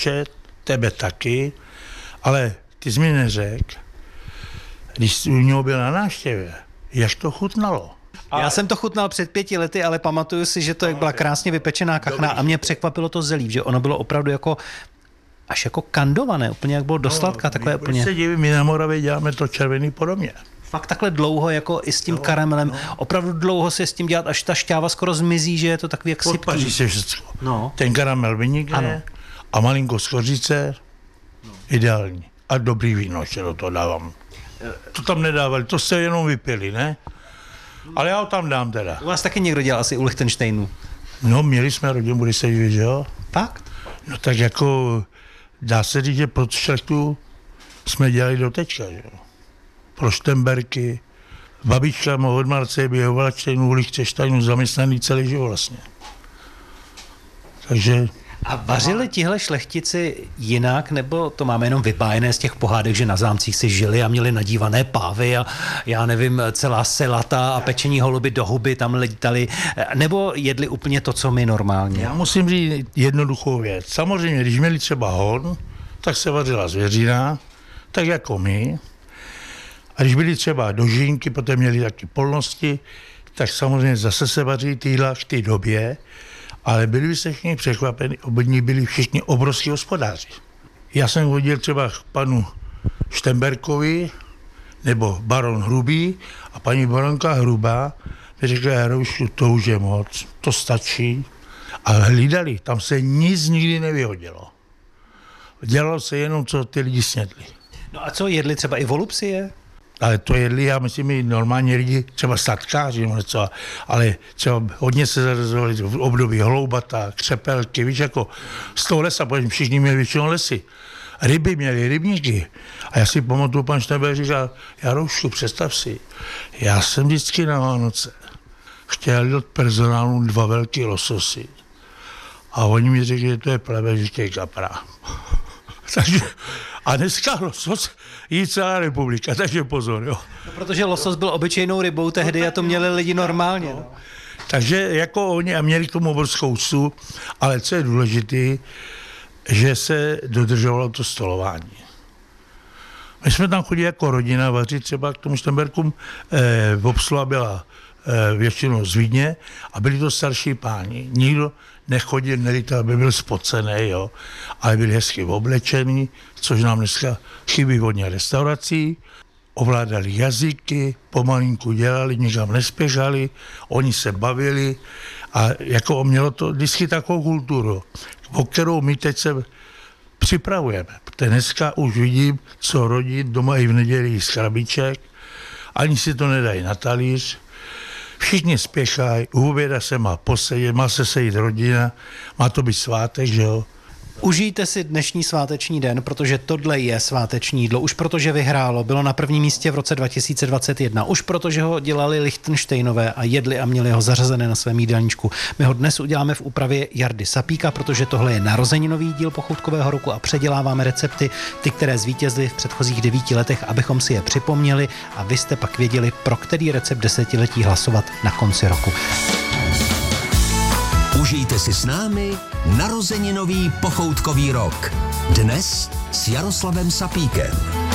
Miloše, tebe taky, ale ty jsi mi neřekl, když jsi u něho byl na návštěvě, jak to chutnalo. Já jsem to chutnal před 5 lety, ale pamatuju si, že to jak byla krásně vypečená kachna a mě překvapilo to zelí, že ono bylo opravdu jako až jako kandované, úplně jak bylo do sladka, takové úplně. Se divím, my na Moravě děláme to červený podobně. Fakt takhle dlouho, jako i s tím karamelem, opravdu dlouho se s tím dělat, až ta šťáva skoro zmizí, že je to takový jak sypký. Podpaří se všechno. Ten karamel vynikne a malinko skořice, ideální. A dobrý víno, ještě do toho dávám. To tam nedávali, to jste jenom vypili, ne? Ale já ho tam dám teda. U vás taky někdo dělal asi u Lichtensteinu? No, měli jsme rodinu, bude se divit, že jo? Fakt? No tak jako, dá se říct, že pro šlechtu jsme dělali do tečka, že jo? Pro Štemberky, babička od Marce běhovala čtejnu u Lichtensteinu zaměstnaný celý život vlastně. Takže... A vařili tihle šlechtici jinak, nebo to máme jenom vypájené z těch pohádek, že na zámcích si žili a měli nadívané pávy a já nevím, celá selata a pečení holuby do huby tam lítali, nebo jedli úplně to, co my normálně? Já musím říct jednoduchou věc. Samozřejmě, když měli třeba hon, tak se vařila zvěřina, tak jako my. A když byli třeba dožínky, potom měli taky polnosti, tak samozřejmě zase se vaří ty jídla v té době, ale byli by se všichni překvapeni, oni byli všichni obrovský hospodáři. Já jsem chodil třeba k panu Štemberkovi, nebo baron Hrubý, a paní baronka Hrubá mi řekla, Jaroušku, to už je moc, to stačí. A hlídali, tam se nic nikdy nevyhodilo. Dělalo se jenom, co ty lidi snědli. No a co jedli třeba i volupsie? Ale to jedli, já myslím, i normální lidi, třeba statkáři, něco, ale třeba hodně se zařazovali v období hloubata, křepelky, víš, jako z toho lesa, protože všichni měli většinou lesy. Ryby měli, rybníky. A já si pamatuju, pan Štember říkal, Jaroušku, představ si, já jsem vždycky na Vánoce chtěl od personálu 2 velký lososy. A oni mi řekli, že to je plebežický kapra. Takže, a dneska losos jí celá republika, takže pozor, jo. No, protože losos byl obyčejnou rybou tehdy a to měli lidi normálně. No. Takže jako oni a měli k tomu obrovskou úctu, ale co je důležité, že se dodržovalo to stolování. My jsme tam chodili jako rodina vařit, třeba k tomu Štemberkům obsluha byla většinou z Vídně a byli to starší páni. Nikdo nechodil, nelítal, aby byl spocený, jo, ale byli hezky oblečený, což nám dneska chybí hodně restaurací, ovládali jazyky, pomalinku dělali, nikam nespěchali, oni se bavili a jako mělo to vždycky takovou kulturu, o kterou my teď se připravujeme. Protože dneska už vidím, co rodit doma i v neděli z krabiček, ani si to nedají na talíř, všichni spěchají, u oběda se má posedět, má se sejít rodina, má to být svátek, že jo. Užijte si dnešní sváteční den, protože tohle je sváteční jídlo. Už protože vyhrálo, bylo na prvním místě v roce 2021. Už protože ho dělali Lichtensteinové a jedli a měli ho zařazené na svém jídelníčku. My ho dnes uděláme v úpravě Jardy Sapíka, protože tohle je narozeninový díl pochoutkového roku a předěláváme recepty, ty, které zvítězily v předchozích 9 letech, abychom si je připomněli a vy jste pak věděli, pro který recept desetiletí hlasovat na konci roku. Užijte si s námi narozeninový pochoutkový rok. Dnes s Jaroslavem Sapíkem.